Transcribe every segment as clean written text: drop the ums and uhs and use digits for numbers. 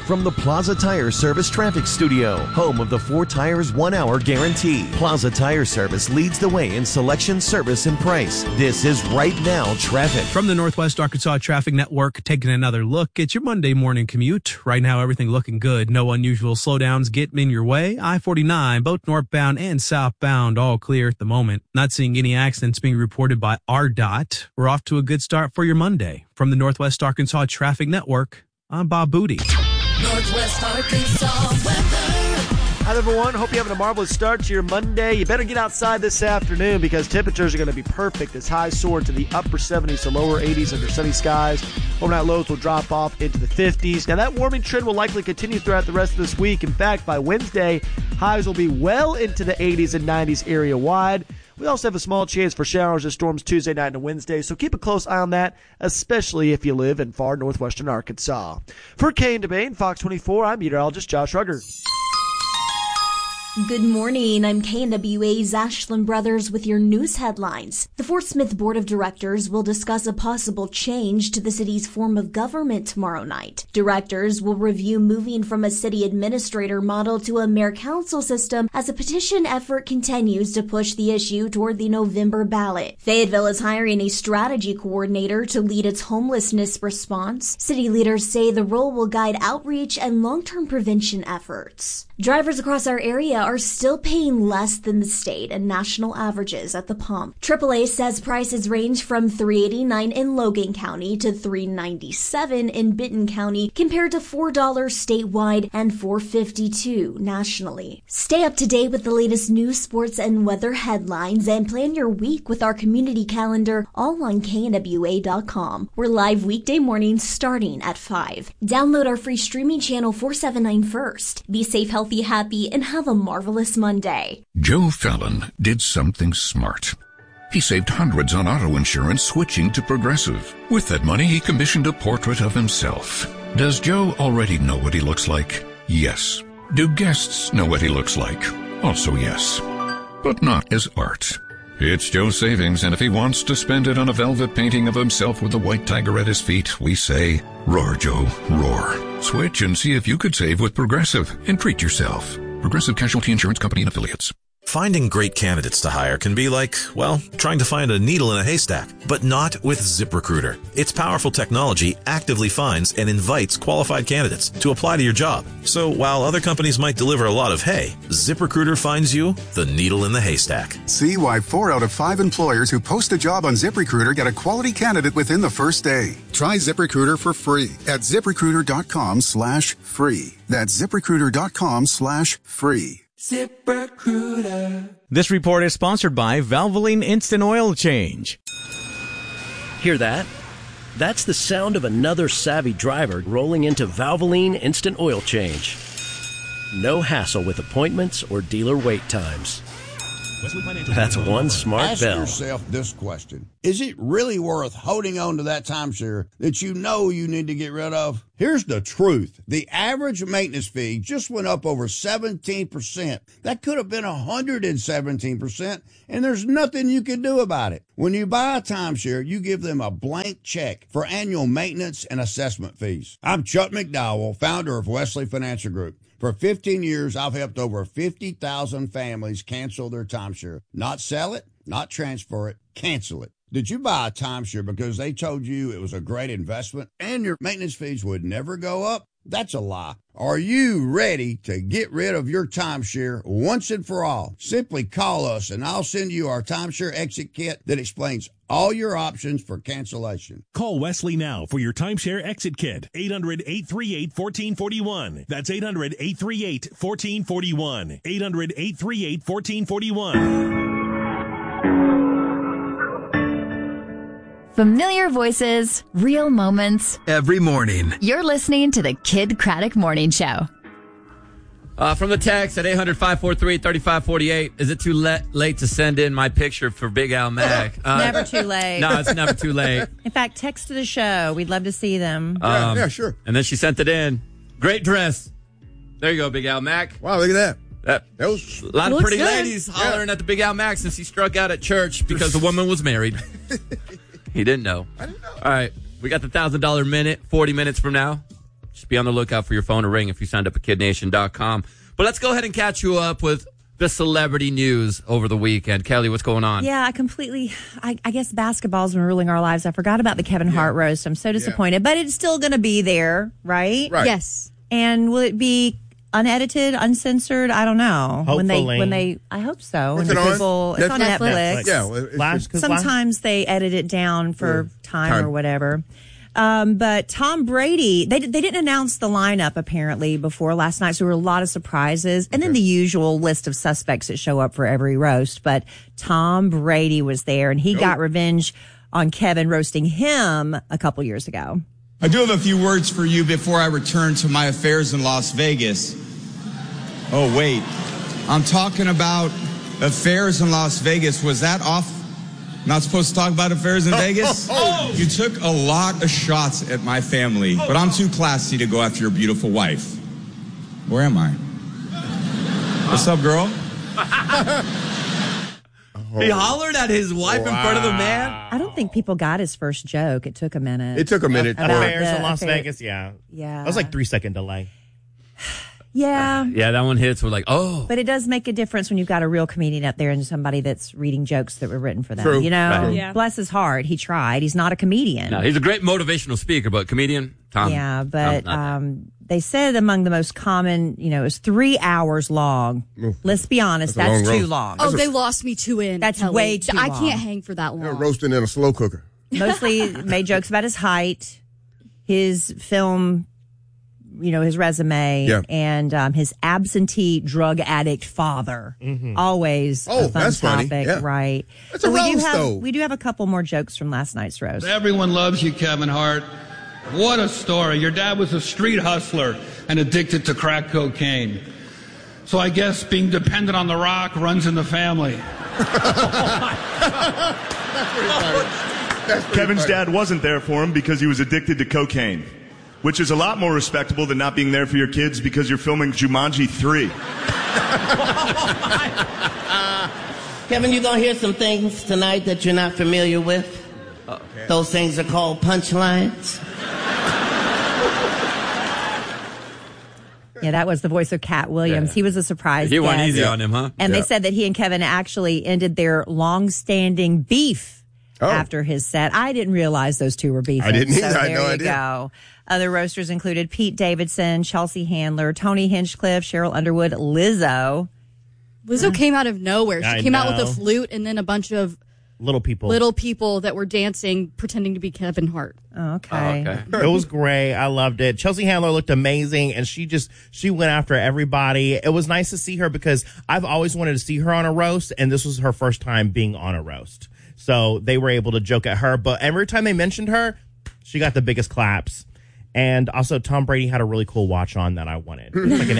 from the Plaza Tire Service Traffic Studio, home of the 4 tires 1 hour guarantee. Plaza Tire Service leads the way in selection, service, and price. This is Right Now Traffic. From the Northwest Arkansas Traffic Network, taking another look at your Monday morning commute. Right now, everything looking good. No unusual slowdowns getting in your way. I-49, both northbound and southbound, all clear at the moment. Not seeing any accidents being reported by RDOT. We're off to a good start for your Monday. From the Northwest Arkansas Traffic Network, I'm Bob Booty. Northwest Arkansas weather. Hi, everyone. Hope you're having a marvelous start to your Monday. You better get outside this afternoon because temperatures are going to be perfect as highs soar into the upper 70s to lower 80s under sunny skies. Overnight lows will drop off into the 50s. Now, that warming trend will likely continue throughout the rest of this week. In fact, by Wednesday, highs will be well into the 80s and 90s area-wide. We also have a small chance for showers and storms Tuesday night and Wednesday, so keep a close eye on that, especially if you live in far northwestern Arkansas. For Kane DeBane, Fox 24, I'm meteorologist Josh Rugger. Good morning. I'm KNWA's Ashlyn Brothers with your news headlines. The Fort Smith Board of Directors will discuss a possible change to the city's form of government tomorrow night. Directors will review moving from a city administrator model to a mayor-council system as a petition effort continues to push the issue toward the November ballot. Fayetteville is hiring a strategy coordinator to lead its homelessness response. City leaders say the role will guide outreach and long-term prevention efforts. Drivers across our area are still paying less than the state and national averages at the pump. AAA says prices range from $3.89 in Logan County to $3.97 in Benton County, compared to $4 statewide and $4.52 nationally. Stay up to date with the latest news, sports, and weather headlines and plan your week with our community calendar, all on KNWA.com. We're live weekday mornings starting at 5. Download our free streaming channel 479 first. Be safe, healthy, happy, and have a marvelous Monday. Joe Fallon did something smart. He saved hundreds on auto insurance switching to Progressive. With that money, he commissioned a portrait of himself. Does Joe already know what he looks like? Yes. Do guests know what he looks like? Also yes. But not as art. It's Joe's savings, and if he wants to spend it on a velvet painting of himself with a white tiger at his feet, we say, roar, Joe, roar. Switch and see if you could save with Progressive and treat yourself. Progressive Casualty Insurance Company and Affiliates. Finding great candidates to hire can be like, well, trying to find a needle in a haystack, but not with ZipRecruiter. Its powerful technology actively finds and invites qualified candidates to apply to your job. So while other companies might deliver a lot of hay, ZipRecruiter finds you the needle in the haystack. See why 4 out of 5 employers who post a job on ZipRecruiter get a quality candidate within the first day. Try ZipRecruiter for free at ZipRecruiter.com/free. That's ZipRecruiter.com/free. ZipRecruiter. This report is sponsored by Valvoline Instant Oil Change. Hear that? That's the sound of another savvy driver rolling into Valvoline Instant Oil Change. No hassle with appointments or dealer wait times. That's one smart bell. Ask yourself this question. Is it really worth holding on to that timeshare that you know you need to get rid of? Here's the truth. The average maintenance fee just went up over 17%. That could have been 117%, and there's nothing you can do about it. When you buy a timeshare, you give them a blank check for annual maintenance and assessment fees. I'm Chuck McDowell, founder of Wesley Financial Group. For 15 years, I've helped over 50,000 families cancel their timeshare. Not sell it, not transfer it, cancel it. Did you buy a timeshare because they told you it was a great investment and your maintenance fees would never go up? That's a lie. Are you ready to get rid of your timeshare once and for all? Simply call us and I'll send you our timeshare exit kit that explains all your options for cancellation. Call Wesley now for your timeshare exit kit. 800-838-1441. That's 800-838-1441. 800-838-1441. Familiar voices, real moments. Every morning. You're listening to the Kid Craddock Morning Show. From the text at 800-543-3548, is it too late to send in my picture for Big Al Mack? Never too late. No, it's never too late. In fact, text to the show. We'd love to see them. Yeah, sure. And then she sent it in. Great dress. There you go, Big Al Mack. Wow, look at that. That was a lot of pretty ladies hollering at the Big Al Mack since he struck out at church because the woman was married. He didn't know. I didn't know. All right. We got the $1,000 minute, 40 minutes from now. Just be on the lookout for your phone to ring if you signed up at KidNation.com. But let's go ahead and catch you up with the celebrity news over the weekend. Kelly, what's going on? Yeah, I guess basketball's been ruling our lives. I forgot about the Kevin Hart roast. I'm so disappointed, but it's still going to be there, right? Right. Yes. And will it be unedited, uncensored? I don't know. Hopefully. When they I hope so. What's And it on? it's on Netflix. Yeah. Well, Sometimes they edit it down for time or whatever. But Tom Brady, they didn't announce the lineup apparently before last night, so there were a lot of surprises. And then the usual list of suspects that show up for every roast. But Tom Brady was there, and he got revenge on Kevin roasting him a couple years ago. I do have a few words for you before I return to my affairs in Las Vegas. Oh, wait. I'm talking about affairs in Las Vegas. Was that off? Not supposed to talk about affairs in Vegas? You took a lot of shots at my family, but I'm too classy to go after your beautiful wife. Where am I? What's up, girl? He hollered at his wife in front of the man? I don't think people got his first joke. It took a minute. It took a minute. Affairs in Las Vegas, yeah. Yeah. That was like 3-second delay. Yeah. Yeah, that one hits. We're like, oh. But it does make a difference when you've got a real comedian up there and somebody that's reading jokes that were written for them. True. You know, Right. Yeah. Bless his heart. He tried. He's not a comedian. No, he's a great motivational speaker, but comedian, Tom. Yeah, but Tom, they said among the most common, it was 3 hours long. Let's be honest, That's a that's long too roast. long. Oh, they lost me too in. That's Kelly. way too I long. can't hang for that long. They're roasting in a slow cooker. Mostly made jokes about his height, his film, his resume, and his absentee drug addict father. Always a fun that's funny. topic, Yeah. right? That's a roast, though. We do have a couple more jokes from last night's roast. Everyone loves you, Kevin Hart. What a story. Your dad was a street hustler and addicted to crack cocaine. So I guess being dependent on the rock runs in the family. Kevin's dad wasn't there for him because he was addicted to cocaine, which is a lot more respectable than not being there for your kids because you're filming Jumanji 3. Kevin, you're going to hear some things tonight that you're not familiar with. Those things are called punchlines. Yeah, that was the voice of Cat Williams. Yeah. He was a surprise He went guest. easy on him, huh? And they said that he and Kevin actually ended their long-standing beef after his set. I didn't realize those two were beefing. I didn't either. So I had there no you idea. go. Other roasters included Pete Davidson, Chelsea Handler, Tony Hinchcliffe, Cheryl Underwood, Lizzo. Lizzo came out of nowhere. She I came out with know. a flute and then a bunch of Little people. that were dancing, pretending to be Kevin Hart. Okay. It was great. I loved it. Chelsea Handler looked amazing, and she went after everybody. It was nice to see her because I've always wanted to see her on a roast, and this was her first time being on a roast. So they were able to joke at her, but every time they mentioned her, she got the biggest claps. And also, Tom Brady had a really cool watch on that I wanted. It was like an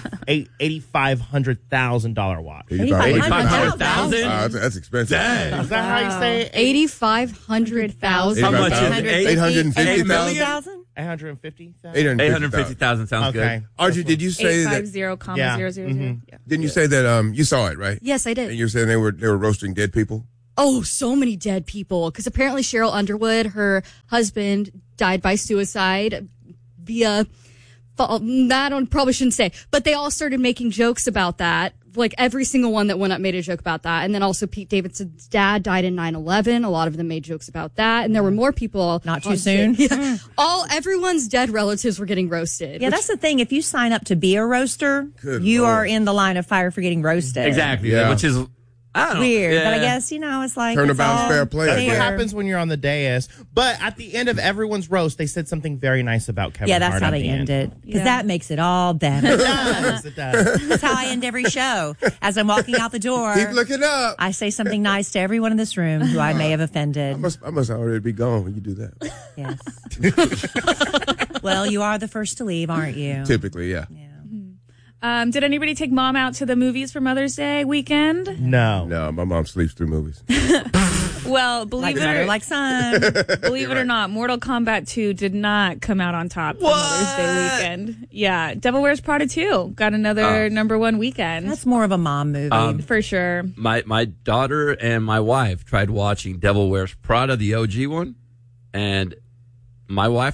$8,500,000 watch. $8,500,000? That's expensive. Dang. Is that how you say it? 8,500,000. How much is it? 850,000? 850,000? 850,000 sounds Okay. good. Archie, did you say that? 850,000. Didn't you say that you saw it, right? Yes, I did. And you're saying they were roasting dead people? Oh, so many dead people. Because apparently Cheryl Underwood, her husband, died by suicide via... I probably shouldn't say. But they all started making jokes about that. Like every single one that went up made a joke about that. And then also Pete Davidson's dad died in 9/11. A lot of them made jokes about that. And there were more people. Not too soon. Yeah. Everyone's dead relatives were getting roasted. Yeah, that's the thing. If you sign up to be a roaster, you are in the line of fire for getting roasted. Exactly. Yeah. Which is... I don't know. Weird, Yeah. but I guess, it's like... Turnabout's it's all fair play. That's what fair. happens when you're on the dais. But at the end of everyone's roast, they said something very nice about Kevin Yeah, that's Hart how at they the end it. Because Yeah. that makes it all better. It does. It does. That's how I end every show. As I'm walking out the door, Keep looking up. I say something nice to everyone in this room who I may have offended. I must already be gone when you do that. Yes. Well, you are the first to leave, aren't you? Typically, yeah. Did anybody take mom out to the movies for Mother's Day weekend? No. No, my mom sleeps through movies. Well, believe Like son. Believe it or not, Mortal Kombat 2 did not come out on top for Mother's Day weekend. Yeah, Devil Wears Prada 2 got another number one weekend. That's more of a mom movie. For sure. My daughter and my wife tried watching Devil Wears Prada, the OG one, and my wife and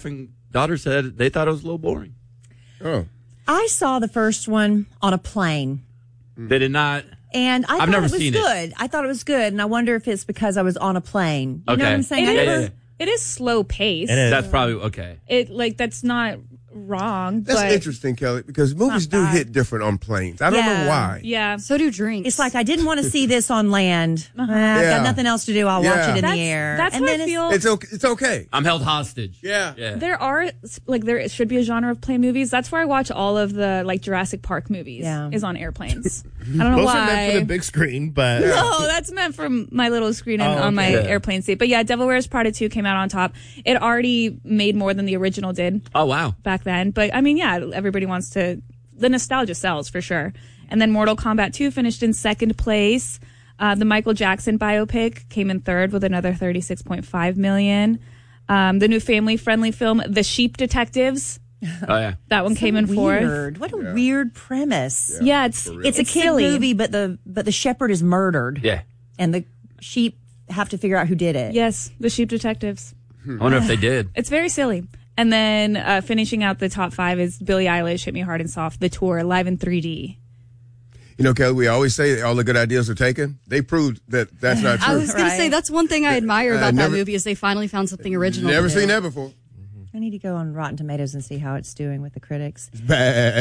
daughter said they thought it was a little boring. Oh. I saw the first one on a plane. They did not. And I I've thought never it was seen good. I thought it was good, and I wonder if it's because I was on a plane. You know what I'm saying? It is slow paced. That's probably okay. That's not wrong. That's but interesting, Kelly, because movies do hit different on planes. I don't know why. Yeah. So do drinks. It's like I didn't want to see this on land. I've got nothing else to do. I'll watch it in the air. That's and what then I feel. It's okay. I'm held hostage. Yeah. There should be a genre of plane movies. That's where I watch all of the Jurassic Park movies. Is on airplanes. I don't know Those why. are meant for the big screen, but no, that's meant for my little screen and on my airplane seat. But yeah, Devil Wears Prada 2 came out on top. It already made more than the original did. Oh wow! Back then, but I mean, yeah, everybody wants to. The nostalgia sells for sure. And then Mortal Kombat 2 finished in second place. The Michael Jackson biopic came in third with another $36.5 million. The new family-friendly film, The Sheep Detectives. Oh yeah, that one came in fourth. What a weird premise. Yeah, it's a kid movie, but the shepherd is murdered. Yeah, and the sheep have to figure out who did it. Yes, The Sheep Detectives. I wonder if they did. It's very silly. And then finishing out the top 5 is Billie Eilish, Hit Me Hard and Soft, the tour, live in 3D. You know, Kelly, we always say all the good ideas are taken. They proved that that's not true. I was going to say, that's one thing I admire about that movie is they finally found something original. Never seen that before. I need to go on Rotten Tomatoes and see how it's doing with the critics. It's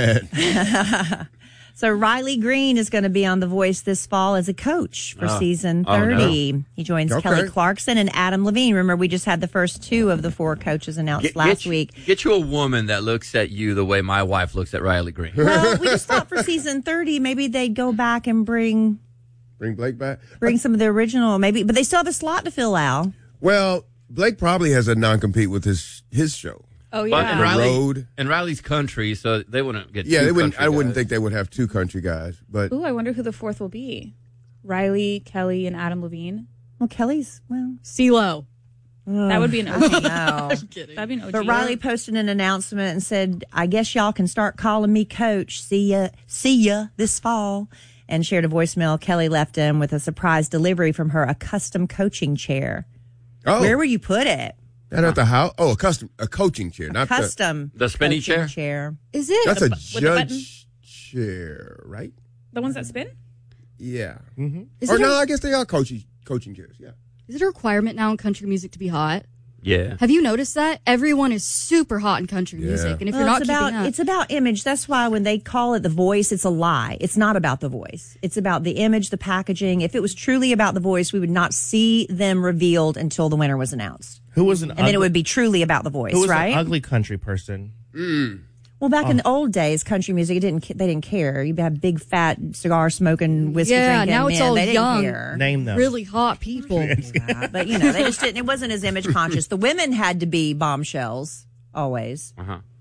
bad. So Riley Green is going to be on The Voice this fall as a coach for season 30. Oh, no. He joins Kelly Clarkson and Adam Levine. Remember, we just had the first 2 of the 4 coaches announced last week. Get you a woman that looks at you the way my wife looks at Riley Green. Well, we just thought for season 30, maybe they'd go back and bring Blake back? Bring some of the original, maybe. But they still have a slot to fill, Al. Well, Blake probably has a non-compete with his show. Oh, yeah. But and Riley's country, so they wouldn't get they two wouldn't. country I wouldn't guys. think they would have 2 country guys. But Ooh, I wonder who the 4th will be. Riley, Kelly, and Adam Levine. Well, Kelly's, CeeLo. That would be an I OG. don't know. That'd be an OG. But Riley posted an announcement and said, I guess y'all can start calling me coach. See ya this fall. And shared a voicemail Kelly left him with a surprise delivery from her, a custom coaching chair. Oh. Where will you put it? Not at the house. Oh, a coaching chair, not Custom. The spinny coaching chair? Is it? That's a with the button? judge chair, right? The ones that spin? Yeah. Is Or it no, a- I guess they are coaching chairs. Yeah. Is it a requirement now in country music to be hot? Yeah. Have you noticed that? Everyone is super hot in country music. And if you're not keeping up... It's about image. That's why when they call it The Voice, it's a lie. It's not about The Voice. It's about the image, the packaging. If it was truly about The Voice, we would not see them revealed until the winner was announced. Who was an And then it would be truly about The Voice, who was right? an ugly country person? Well, back in the old days, country music, they didn't care. You had big, fat, cigar smoking, whiskey Yeah, drinking now it's men. all They didn't young, care. Name them. really hot people. Yeah, but they just didn't. It wasn't as image conscious. The women had to be bombshells always.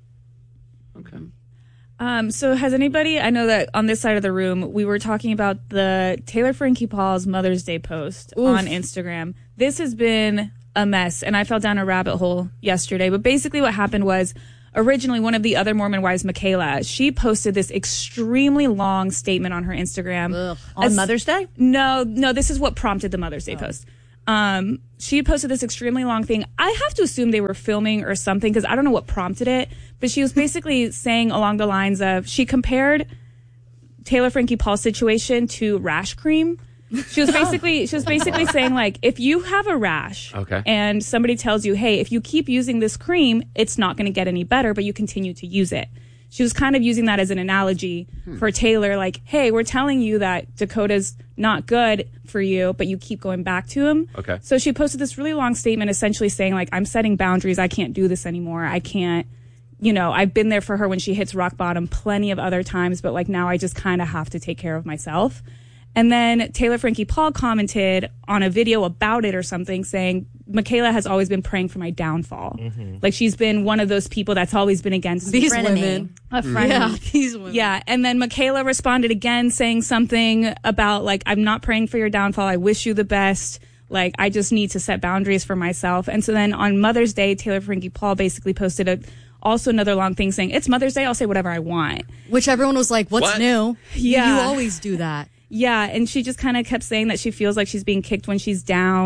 Okay. So has anybody, I know that on this side of the room, we were talking about the Taylor Frankie Paul's Mother's Day post on Instagram. This has been a mess, and I fell down a rabbit hole yesterday. But basically what happened was, originally one of the other Mormon wives, Michaela, she posted this extremely long statement on her Instagram. On Mother's Day? No, this is what prompted the Mother's Day post. She posted this extremely long thing. I have to assume they were filming or something because I don't know what prompted it, but she was basically saying along the lines of, she compared Taylor Frankie Paul's situation to rash cream. She was basically saying, like, if you have a rash and somebody tells you, hey, if you keep using this cream, it's not going to get any better, but you continue to use it. She was kind of using that as an analogy for Taylor, like, hey, we're telling you that Dakota's not good for you, but you keep going back to him. Okay. So she posted this really long statement essentially saying, like, I'm setting boundaries. I can't do this anymore. I can't, I've been there for her when she hits rock bottom plenty of other times, but like now I just kind of have to take care of myself. And then Taylor Frankie Paul commented on a video about it or something saying, Michaela has always been praying for my downfall. Like she's been one of those people that's always been against These me. women. A frenemy. Yeah, these women. Yeah. And then Michaela responded again saying something about like, I'm not praying for your downfall. I wish you the best. Like, I just need to set boundaries for myself. And so then on Mother's Day, Taylor Frankie Paul basically posted also another long thing saying, it's Mother's Day. I'll say whatever I want. Which everyone was like, what's new? Yeah. You always do that. Yeah, and she just kind of kept saying that she feels like she's being kicked when she's down.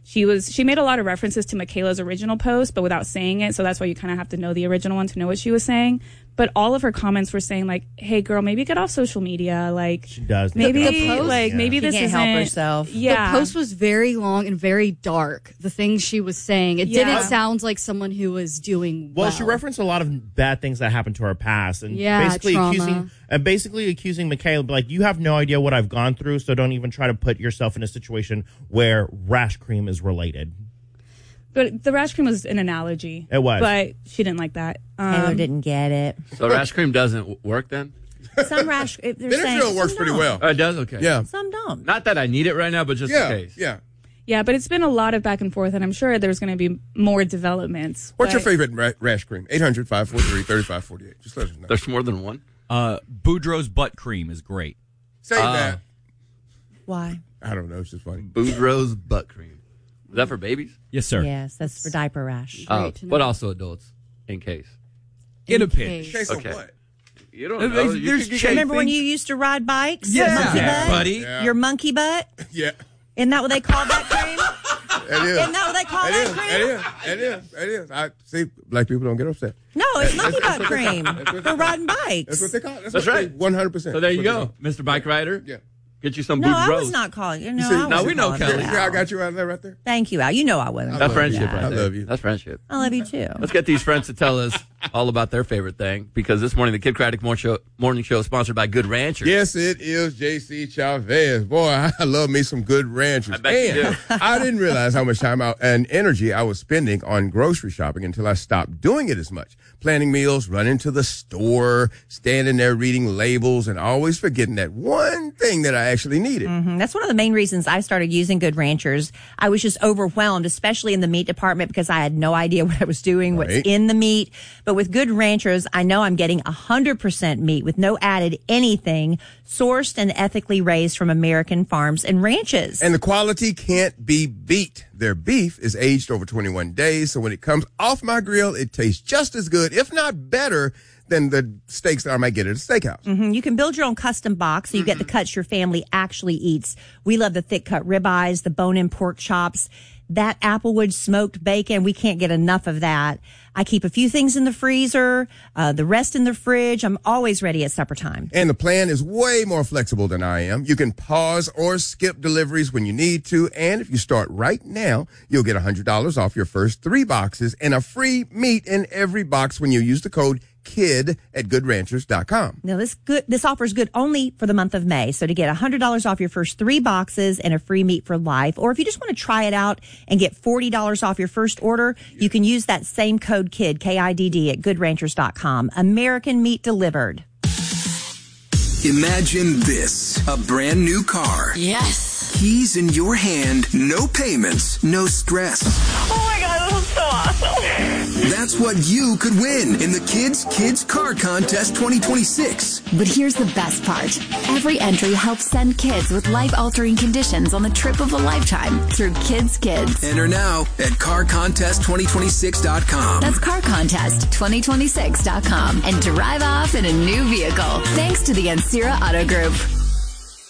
She made a lot of references to Michaela's original post, but without saying it. So that's why you kind of have to know the original one to know what she was saying. But all of her comments were saying like, "Hey, girl, maybe get off social media." Like she does. Maybe the post, maybe this can't isn't help herself. Yeah, the post was very long and very dark. The things she was saying, it didn't sound like someone who was doing well. Well, she referenced a lot of bad things that happened to her past, and trauma. basically accusing Michaela, like, you have no idea what I've gone through, so don't even try to put yourself in a situation where rash cream is related. But the rash cream was an analogy. It was. But she didn't like that. Taylor didn't get it. So rash cream doesn't work then? Some rash... Benadryl works pretty well. Oh, it does? Okay. Yeah. Some don't. Not that I need it right now, but just in case. Yeah. Yeah, but it's been a lot of back and forth, and I'm sure there's going to be more developments. What's your favorite rash cream? 800-543-3548. Just let us know. There's more than one? Boudreaux's butt cream is great. Say that. Why? I don't know. It's just funny. Boudreaux's butt cream. Is that for babies? Yes, sir. Yes, that's for diaper rash. But also adults, in case. In a pinch. In case of what? You don't know. Remember when you used to ride bikes? Yeah, Monkey butt? buddy. Yeah. Your monkey butt? Yeah. Isn't that what they call that cream? It is. Isn't that what they call that cream? It is. I see. Black people don't get upset. No, it's monkey butt cream for riding bikes. That's what they call it. That's right. 100%. So there you go, Mr. Bike Rider. Yeah. Get you some No, I Boudreaux. was not calling you. see, now we know Kelly. I got you out there right there. Thank you, Al. You know I wasn't. That's friendship right I there. love you. That's friendship. I love you too. Let's get these friends to tell us all about their favorite thing, because this morning the Kid Craddock Morning Show is sponsored by Good Ranchers. Yes, it is J.C. Chavez. Boy, I love me some Good Ranchers. I bet you do. I didn't realize how much time and energy I was spending on grocery shopping until I stopped doing it as much. Planning meals, running to the store, standing there reading labels, and always forgetting that one thing that I actually needed. Mm-hmm. That's one of the main reasons I started using Good Ranchers. I was just overwhelmed, especially in the meat department, because I had no idea what I was doing, what's in the meat. But with Good Ranchers, I know I'm getting 100% meat with no added anything, sourced and ethically raised from American farms and ranches. And the quality can't be beat. Their beef is aged over 21 days, so when it comes off my grill, it tastes just as good, if not better, than the steaks that I might get at a steakhouse. Mm-hmm. You can build your own custom box so you get the cuts your family actually eats. We love the thick cut ribeyes, the bone-in pork chops, that Applewood smoked bacon. We can't get enough of that. I keep a few things in the freezer, the rest in the fridge. I'm always ready at supper time. And the plan is way more flexible than I am. You can pause or skip deliveries when you need to. And if you start right now, you'll get $100 off your first 3 boxes and a free meat in every box when you use the code KID at GoodRanchers.com. Now, this offer is good only for the month of May. So to get $100 off your first 3 boxes and a free meat for life, or if you just want to try it out and get $40 off your first order, you can use that same code KID, K-I-D-D, at GoodRanchers.com. American meat delivered. Imagine this, a brand new car. Yes. Keys in your hand, no payments, no stress. Oh my God, this is so awesome. That's what you could win in the Kids Car Contest 2026. But here's the best part. Every entry helps send kids with life-altering conditions on the trip of a lifetime through Kids. Enter now at carcontest2026.com. That's carcontest2026.com and drive off in a new vehicle. Thanks to the Ancira Auto Group.